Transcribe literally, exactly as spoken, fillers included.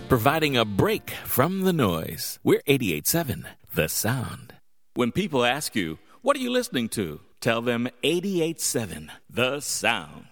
providing a break from the noise. We're eighty-eight point seven, The Sound. When people ask you, what are you listening to? Tell them eighty-eight point seven, The Sound.